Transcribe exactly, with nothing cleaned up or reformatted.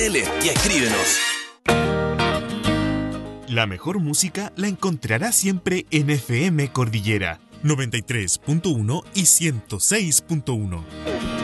y escríbenos. La mejor música la encontrará siempre en F M Cordillera noventa y tres punto uno y ciento seis punto uno.